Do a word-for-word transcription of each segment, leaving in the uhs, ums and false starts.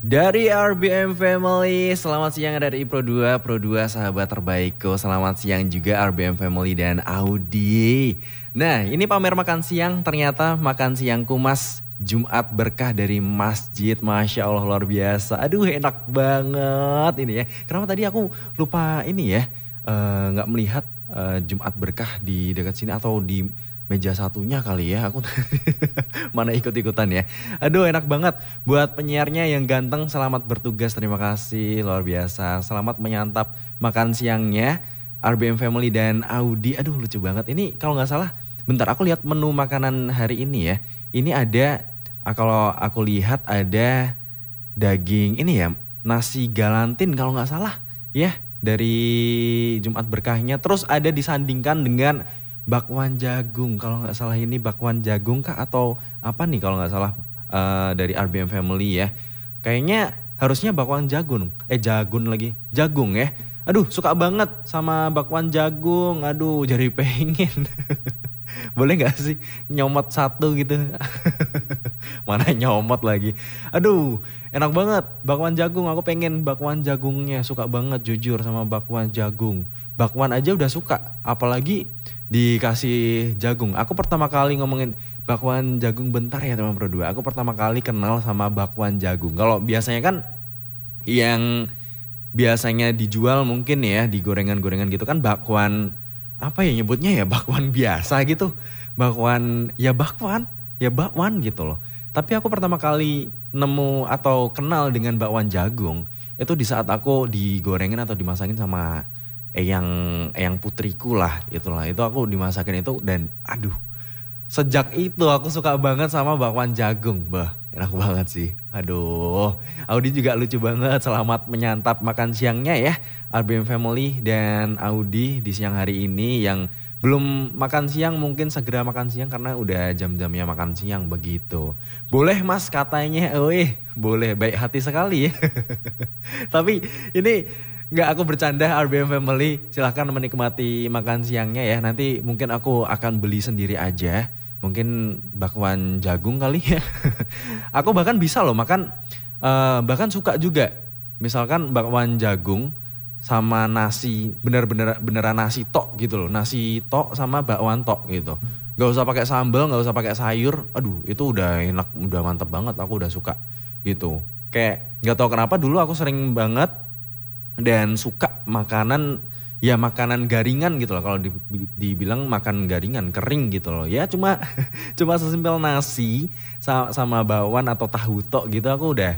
Dari R B M Family, selamat siang dari Pro dua, Pro dua sahabat terbaikku. Selamat siang juga R B M Family dan Audi. Nah, ini pamer makan siang, ternyata makan siangku Mas Jumat berkah dari masjid. Masya Allah luar biasa. Aduh enak banget ini ya. Kenapa tadi aku lupa ini ya, eh, nggak melihat eh, Jumat berkah di dekat sini atau di meja satunya kali ya, aku mana ikut-ikutan ya. Aduh enak banget. Buat penyiarnya yang ganteng, selamat bertugas, terima kasih luar biasa. Selamat menyantap makan siangnya R B M Family dan Audi. Aduh lucu banget. Ini kalau nggak salah, bentar aku lihat menu makanan hari ini ya. Ini ada, ah, kalau aku lihat ada daging ini ya, nasi galantin kalau nggak salah ya, dari Jumat berkahnya. Terus ada disandingkan dengan bakwan jagung, kalau nggak salah ini bakwan jagung kah atau apa nih kalau nggak salah, uh, dari R B M Family ya. Kayaknya harusnya bakwan jagung, eh jagung lagi, jagung ya. Aduh suka banget sama bakwan jagung, aduh jadi pengen. Boleh nggak sih nyomot satu gitu? Mana nyomot lagi. Aduh enak banget bakwan jagung, aku pengen bakwan jagungnya, suka banget jujur sama bakwan jagung. Bakwan aja udah suka, apalagi dikasih jagung. Aku pertama kali ngomongin bakwan jagung, bentar ya teman Pro dua. Aku pertama kali kenal sama bakwan jagung. Kalau biasanya kan yang biasanya dijual mungkin ya di gorengan-gorengan gitu kan bakwan, apa ya nyebutnya ya, bakwan biasa gitu. Bakwan ya bakwan, ya bakwan gitu loh. Tapi aku pertama kali nemu atau kenal dengan bakwan jagung itu di saat aku digorengin atau dimasakin sama Eyang Eyang putriku lah, itulah. Itu aku dimasakin itu dan aduh. Sejak itu aku suka banget sama bakwan jagung. Bah, enak banget sih. Aduh. Audi juga lucu banget. Selamat menyantap makan siangnya ya R B M Family dan Audi di siang hari ini. Yang belum makan siang mungkin segera makan siang karena udah jam-jamnya makan siang begitu. Boleh Mas katanya. Wih, boleh, baik hati sekali ya. Tapi ini nggak, aku bercanda R B M Family, silahkan menikmati makan siangnya ya. Nanti mungkin aku akan beli sendiri aja, mungkin bakwan jagung kali ya. Aku bahkan bisa loh makan, uh, bahkan suka juga. Misalkan bakwan jagung sama nasi, bener-bener beneran nasi tok gitu loh, nasi tok sama bakwan tok gitu. Gak usah pakai sambal, gak usah pakai sayur. Aduh itu udah enak, udah mantep banget. Aku udah suka gitu. Kayak nggak tahu kenapa dulu aku sering banget dan suka makanan, ya makanan garingan gitu loh. Kalau di, dibilang makan garingan, kering gitu loh. Ya cuma cuma sesimpel nasi sama, sama bakwan atau tahu tok gitu, aku udah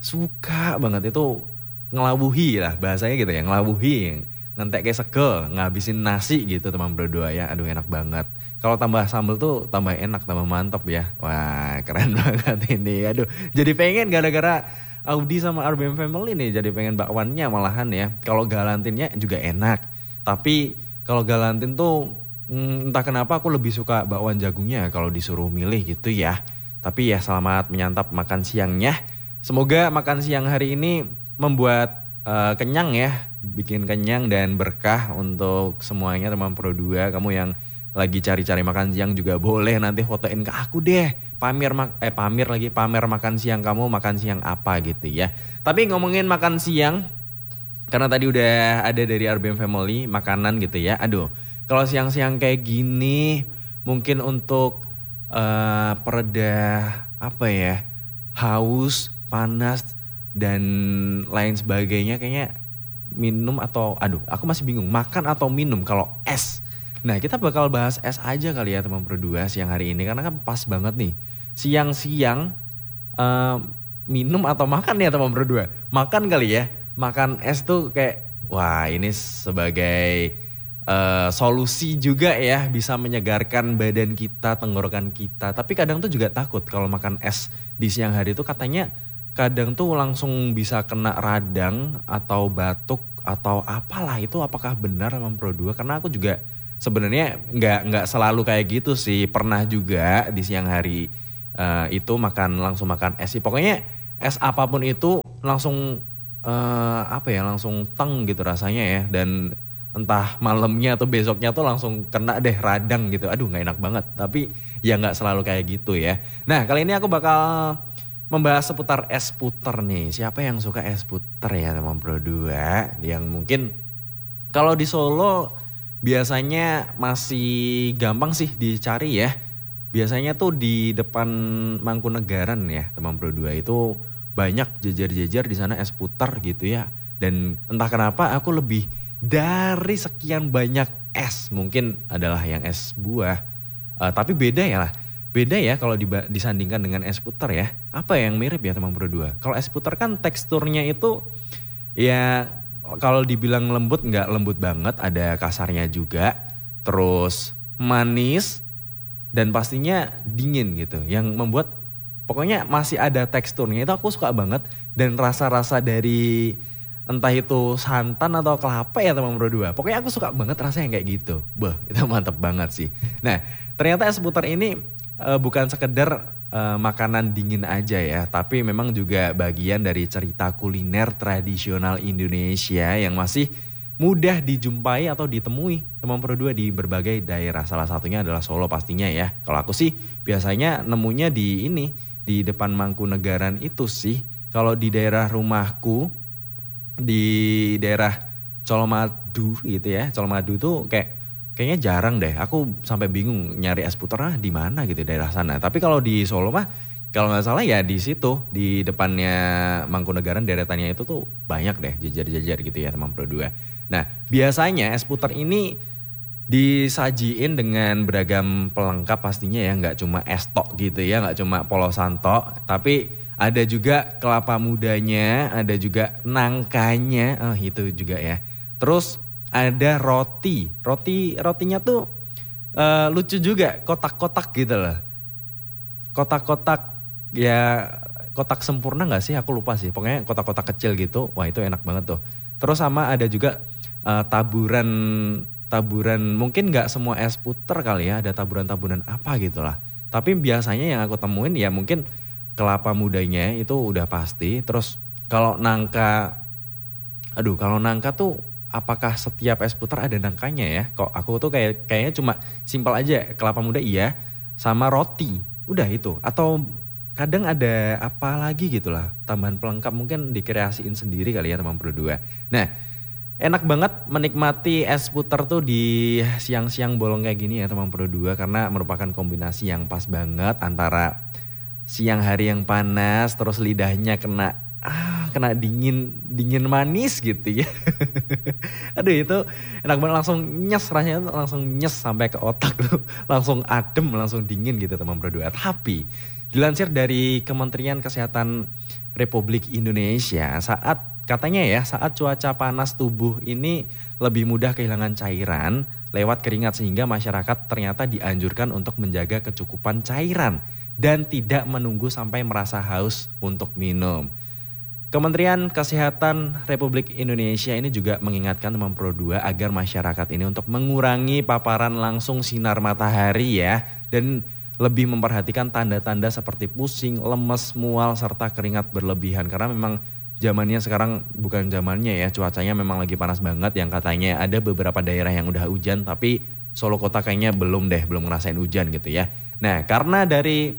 suka banget. Itu ngelabuhi lah bahasanya gitu ya, ngelabuhi. Ngentek kayak sego, ngabisin nasi gitu teman berdua ya. Aduh enak banget. Kalau tambah sambal tuh tambah enak, tambah mantap ya. Wah keren banget ini. Aduh jadi pengen gara-gara Audi sama R B M Family nih, jadi pengen bakwannya malahan ya. Kalau galantinnya juga enak. Tapi kalau galantin tuh hmm, entah kenapa aku lebih suka bakwan jagungnya kalau disuruh milih gitu ya. Tapi ya selamat menyantap makan siangnya. Semoga makan siang hari ini membuat uh, kenyang ya. Bikin kenyang dan berkah untuk semuanya teman Pro dua. Kamu yang lagi cari-cari makan siang juga boleh nanti fotoin ke aku deh. Pamer eh pamer lagi pamer makan siang kamu, makan siang apa gitu ya. Tapi ngomongin makan siang, karena tadi udah ada dari R B M Family makanan gitu ya. Aduh, kalau siang-siang kayak gini mungkin untuk uh, pereda apa ya, haus, panas dan lain sebagainya, kayaknya minum atau aduh, aku masih bingung makan atau minum kalau es. Nah kita bakal bahas es aja kali ya teman Pro dua siang hari ini. Karena kan pas banget nih siang-siang, uh, minum atau makan ya teman Pro dua. Makan kali ya. Makan es tuh kayak wah ini sebagai uh, solusi juga ya. Bisa menyegarkan badan kita, tenggorokan kita. Tapi kadang tuh juga takut kalau makan es di siang hari tuh, katanya kadang tuh langsung bisa kena radang atau batuk atau apalah. Itu apakah benar teman Pro dua? Karena aku juga sebenarnya nggak nggak selalu kayak gitu sih. Pernah juga di siang hari uh, itu makan langsung makan es sih. Pokoknya es apapun itu langsung uh, apa ya, langsung teng gitu rasanya ya. Dan entah malamnya atau besoknya tuh langsung kena deh radang gitu. Aduh nggak enak banget. Tapi ya nggak selalu kayak gitu ya. Nah kali ini aku bakal membahas seputar es puter nih. Siapa yang suka es puter ya teman Pro dua? Yang mungkin kalau di Solo biasanya masih gampang sih dicari ya. Biasanya tuh di depan Mangkunegaran ya teman Pro dua itu banyak jejer-jejer di sana es puter gitu ya. Dan entah kenapa aku lebih dari sekian banyak es, mungkin adalah yang es buah. Uh, tapi beda ya lah. Beda ya kalau disandingkan dengan es puter ya. Apa yang mirip ya teman Pro dua? Kalau es puter kan teksturnya itu ya kalau dibilang lembut nggak lembut banget, ada kasarnya juga. Terus manis dan pastinya dingin gitu. Yang membuat pokoknya masih ada teksturnya, itu aku suka banget. Dan rasa-rasa dari entah itu santan atau kelapa ya teman Pro dua. Pokoknya aku suka banget rasanya kayak gitu. Beuh, itu mantep banget sih. Nah ternyata es puter ini Uh, bukan sekedar uh, makanan dingin aja ya, tapi memang juga bagian dari cerita kuliner tradisional Indonesia yang masih mudah dijumpai atau ditemui teman Pro dua di berbagai daerah. Salah satunya adalah Solo pastinya ya. Kalau aku sih biasanya nemunya di ini, di depan Mangkunegaran itu sih. Kalau di daerah rumahku, di daerah Colomadu gitu ya, Colomadu tuh kayak kayaknya jarang deh, aku sampai bingung nyari es puter ah di mana gitu daerah sana. Tapi kalau di Solo mah kalau nggak salah ya di situ di depannya Mangkunegaran deretannya itu tuh banyak deh jajar-jajar gitu ya teman Pro dua. Nah biasanya es puter ini disajiin dengan beragam pelengkap pastinya ya, nggak cuma es tok gitu ya, nggak cuma polosan tok, tapi ada juga kelapa mudanya, ada juga nangkanya, oh itu juga ya. Terus ada roti, roti rotinya tuh uh, lucu juga, kotak-kotak gitu loh. Kotak-kotak ya, kotak sempurna gak sih? Aku lupa sih. Pokoknya kotak-kotak kecil gitu. Wah itu enak banget tuh. Terus sama ada juga uh, taburan, taburan mungkin gak semua es puter kali ya. Ada taburan-taburan apa gitu lah. Tapi biasanya yang aku temuin ya mungkin kelapa mudanya itu udah pasti. Terus kalau nangka, aduh kalau nangka tuh apakah setiap es puter ada nangkanya ya? Kok aku tuh kayak kayaknya cuma simpel aja, kelapa muda iya sama roti. Udah itu. Atau kadang ada apa lagi gitu lah, tambahan pelengkap mungkin dikreasiin sendiri kali ya teman Pro dua. Nah, enak banget menikmati es puter tuh di siang-siang bolong kayak gini ya teman Pro dua, karena merupakan kombinasi yang pas banget antara siang hari yang panas terus lidahnya kena ah kena dingin dingin manis gitu ya. Aduh itu enak banget, langsung nyes rasanya, langsung nyes sampai ke otak tuh, langsung adem, langsung dingin gitu teman Pro dua. Tapi dilansir dari Kementerian Kesehatan Republik Indonesia, saat katanya ya saat cuaca panas tubuh ini lebih mudah kehilangan cairan lewat keringat, sehingga masyarakat ternyata dianjurkan untuk menjaga kecukupan cairan dan tidak menunggu sampai merasa haus untuk minum. Kementerian Kesehatan Republik Indonesia ini juga mengingatkan teman Pro dua agar masyarakat ini untuk mengurangi paparan langsung sinar matahari ya, dan lebih memperhatikan tanda-tanda seperti pusing, lemes, mual, serta keringat berlebihan. Karena memang zamannya sekarang bukan zamannya ya, cuacanya memang lagi panas banget, yang katanya ada beberapa daerah yang udah hujan tapi Solo kota kayaknya belum deh, belum ngerasain hujan gitu ya. Nah karena dari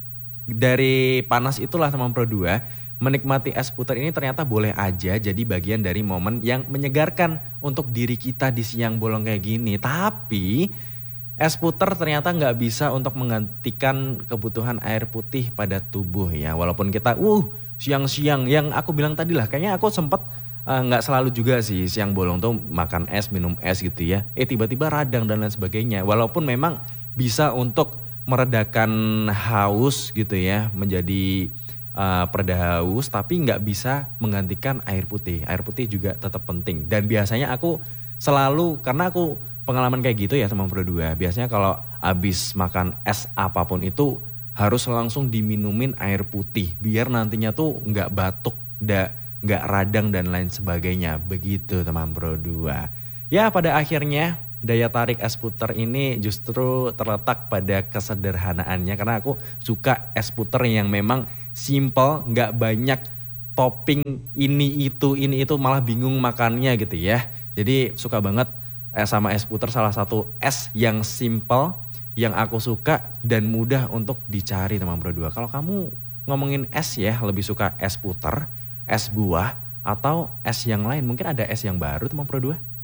dari panas itulah teman Pro dua, menikmati es puter ini ternyata boleh aja jadi bagian dari momen yang menyegarkan untuk diri kita di siang bolong kayak gini. Tapi es puter ternyata nggak bisa untuk menggantikan kebutuhan air putih pada tubuh ya. Walaupun kita uh siang-siang yang aku bilang tadi lah, kayaknya aku sempet nggak uh, selalu juga sih siang bolong tuh makan es, minum es gitu ya. Eh tiba-tiba radang dan lain sebagainya. Walaupun memang bisa untuk meredakan haus gitu ya, menjadi Uh, pereda haus, tapi nggak bisa menggantikan air putih. Air putih juga tetap penting. Dan biasanya aku selalu, karena aku pengalaman kayak gitu ya teman Pro dua, biasanya kalau habis makan es apapun itu harus langsung diminumin air putih biar nantinya tuh nggak batuk, nggak radang dan lain sebagainya. Begitu teman Pro dua. Ya pada akhirnya daya tarik es puter ini justru terletak pada kesederhanaannya, karena aku suka es puter yang memang simple, nggak banyak topping ini itu ini itu, malah bingung makannya gitu ya. Jadi suka banget eh, sama es puter, salah satu es yang simple yang aku suka dan mudah untuk dicari teman Pro dua. Kalau kamu ngomongin es ya, lebih suka es puter, es buah, atau es yang lain? Mungkin ada es yang baru teman Pro dua?